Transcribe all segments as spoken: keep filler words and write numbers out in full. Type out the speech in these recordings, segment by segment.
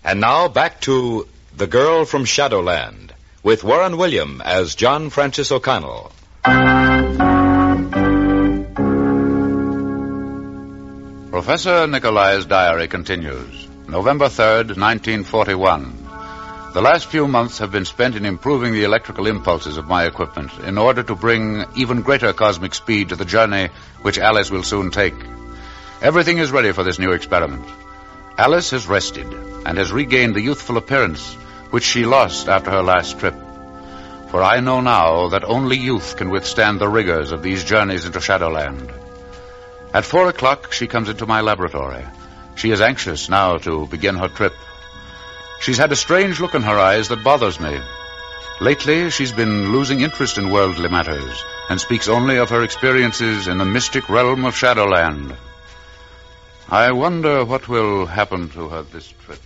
And now back to The Girl from Shadowland, with Warren William as John Francis O'Connell. Professor Nikolai's diary continues. November third, nineteen forty-one. The last few months have been spent in improving the electrical impulses of my equipment in order to bring even greater cosmic speed to the journey which Alice will soon take. Everything is ready for this new experiment. Alice has rested and has regained the youthful appearance which she lost after her last trip. For I know now that only youth can withstand the rigors of these journeys into Shadowland. At four o'clock, she comes into my laboratory. She is anxious now to begin her trip. She's had a strange look in her eyes that bothers me. Lately, she's been losing interest in worldly matters and speaks only of her experiences in the mystic realm of Shadowland. I wonder what will happen to her this trip.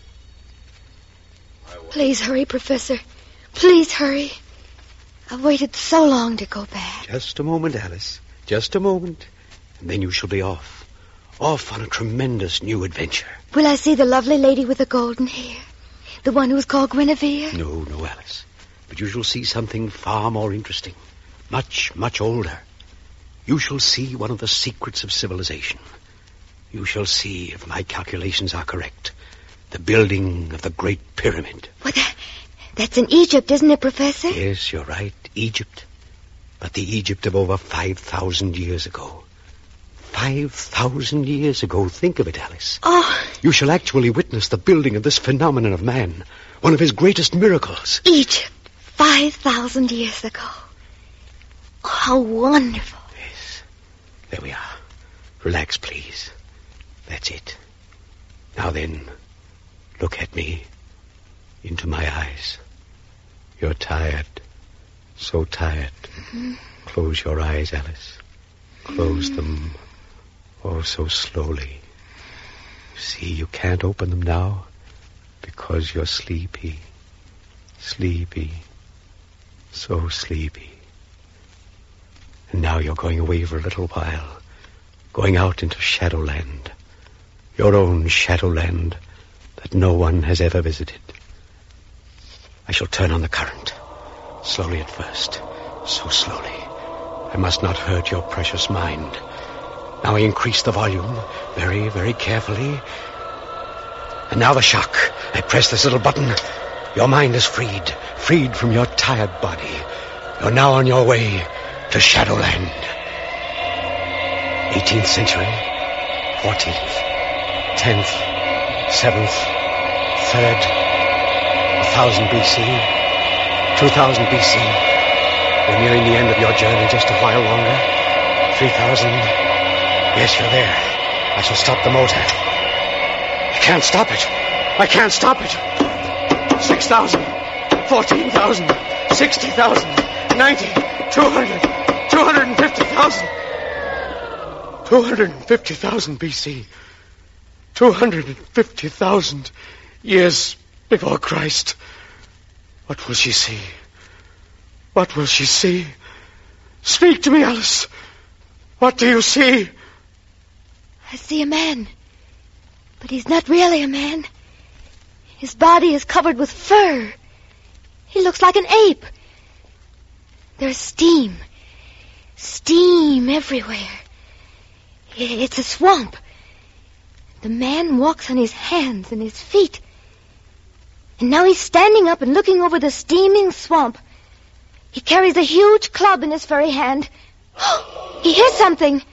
Please hurry, Professor. Please hurry. I've waited so long to go back. Just a moment, Alice. Just a moment. And then you shall be off. Off on a tremendous new adventure. Will I see the lovely lady with the golden hair? The one who was called Guinevere? No, no, Alice. But you shall see something far more interesting. Much, much older. You shall see one of the secrets of civilization. You shall see, if my calculations are correct, the building of the Great Pyramid. Well, that, that's in Egypt, isn't it, Professor? Yes, you're right. Egypt. But the Egypt of over five thousand years ago. Five thousand years ago. Think of it, Alice. Oh. You shall actually witness the building of this phenomenon of man. One of his greatest miracles. Egypt. Five thousand years ago. Oh, how wonderful. Yes. There we are. Relax, please. That's it. Now then, look at me. Into my eyes. You're tired. So tired. Mm-hmm. Close your eyes, Alice. Close mm. them. Oh, so slowly. See, you can't open them now because you're sleepy. Sleepy. So sleepy. And now you're going away for a little while. Going out into Shadowland. Your own Shadowland that no one has ever visited. I shall turn on the current. Slowly at first. So slowly. I must not hurt your precious mind. Now I increase the volume, very, very carefully. And now the shock. I press this little button. Your mind is freed, freed from your tired body. You're now on your way to Shadowland. eighteenth century, fourteenth, tenth, seventh, third, one thousand B C, two thousand B C. You're nearing the end of your journey, just a while longer. three thousand. Yes, you're there. I shall stop the motor. I can't stop it. I can't stop it. six thousand. fourteen thousand. sixty thousand. ninety. two hundred. two hundred fifty thousand. two hundred fifty thousand B C. two hundred fifty thousand years before Christ. What will she see? What will she see? Speak to me, Alice. What do you see? I see a man. But he's not really a man. His body is covered with fur. He looks like an ape. There's steam. Steam everywhere. It's a swamp. The man walks on his hands and his feet. And now he's standing up and looking over the steaming swamp. He carries a huge club in his furry hand. He hears something.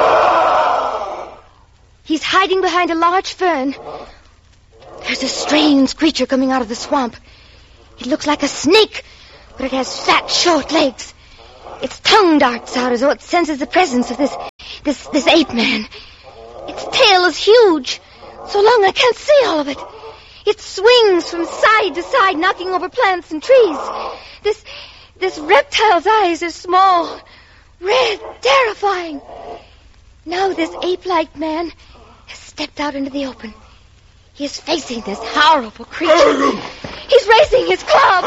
He's hiding behind a large fern. There's a strange creature coming out of the swamp. It looks like a snake, but it has fat, short legs. Its tongue darts out as though it senses the presence of this, this, this ape man. Its tail is huge, so long I can't see all of it. It swings from side to side, knocking over plants and trees. This, this reptile's eyes are small, red, terrifying. Now this ape-like man has stepped out into the open. He is facing this horrible creature. He's raising his club.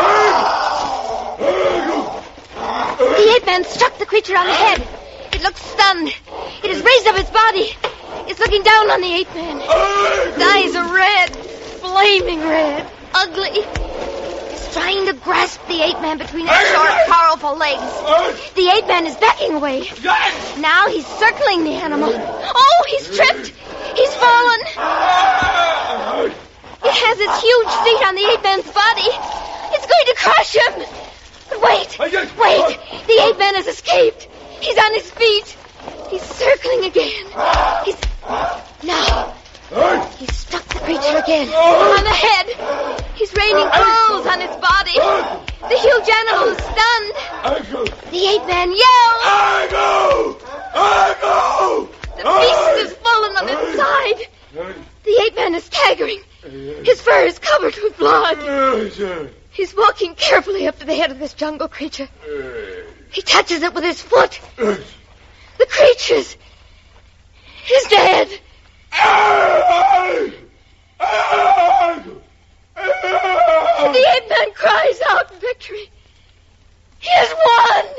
The ape-man struck the creature on the head. It looks stunned. It has raised up its body. It's looking down on the ape-man. Its eyes are red, flaming red, ugly. He's trying to grasp the ape-man between his short, powerful legs. The ape-man is backing away. Now he's circling the animal. Oh, he's tripped. He's fallen. It has its huge feet on the ape-man's body. It's going to crush him. But wait, wait. The ape-man has escaped. He's on his feet. He's circling again. He's... Now, he's struck the creature again. On the head. He's raining blows on his body. The huge animal is stunned. The ape-man yells. The beast is fallen on its side. The ape-man is staggering. His fur is covered with blood. He's walking carefully up to the head of this jungle creature. He touches it with his foot. The creature's... is dead. The ape-man cries out in victory. He has won!